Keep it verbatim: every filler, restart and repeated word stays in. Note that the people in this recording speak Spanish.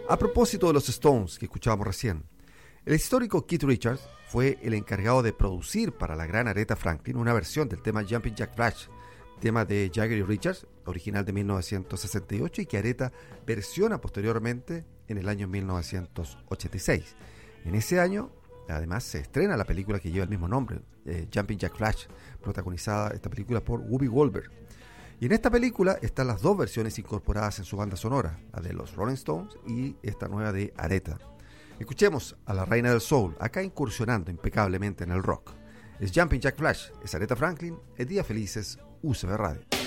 A propósito de los Stones que escuchábamos recién, el histórico Keith Richards fue el encargado de producir para la gran Aretha Franklin una versión del tema Jumping Jack Flash, tema de Jagger y Richards, original de mil novecientos sesenta y ocho, y que Aretha versiona posteriormente en el año mil novecientos ochenta y seis. En ese año, además, se estrena la película que lleva el mismo nombre, eh, Jumping Jack Flash, protagonizada esta película por Whoopi Goldberg. Y en esta película están las dos versiones incorporadas en su banda sonora, la de los Rolling Stones y esta nueva de Aretha. Escuchemos a la reina del soul, acá incursionando impecablemente en el rock. Es Jumping Jack Flash, es Aretha Franklin, es Días Felices, U C B Radio.